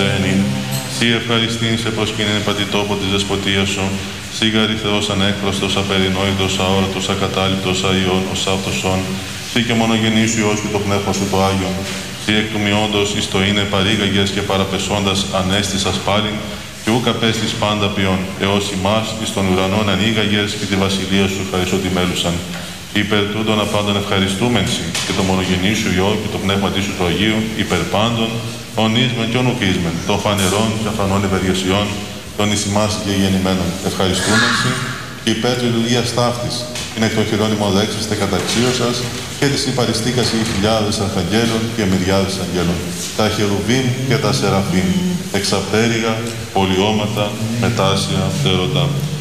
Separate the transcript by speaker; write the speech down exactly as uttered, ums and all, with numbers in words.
Speaker 1: σένην. Σύ ευχαριστήν σε προσκύνην πατητόπο της δεσποτείας σου. Σίγαρη Θεός ανέκφραστος, απερινόητος, αόρατος, ακατάληπτος, αϊών, ως αυτοσόν. Σύ και μονογενής σου Υιός και το πνεύμα σου το Άγιον. Σύ εκ του μειόντος εις το είναι παρήγαγες και παραπεσώντας ανέστησας πάλιν, και ούκ απέστης πάντα ποιόν, έως ημάς εις των ουρανών ανοίγαγες και τη βασιλεία σου ευχαριστώ μέλουσαν. Υπέρ τούτων απάντων ευχαριστούμεν σοι και το μονογενή σου Υιό και το πνεύμα σου του Αγίου, υπέρ πάντων, ονείσμεν και ονουκίσμεν, των φανερών και αφανών ευεργεσιών, των εις ημάς και γεννημένων. Ευχαριστούμεν σοι και υπέρ της λειτουργίας ταύτης, είναι εκ των χειρών ημών λέξεστε καταξίωσας και της υπαριστήκας οι χιλιάδες αρχαγγέλων και μυριάδες αγγέλων, τα χερουβίμ και τα σεραφίμ, εξαπτέρυγα, πολιώματα, μετάσια, τέρωτα.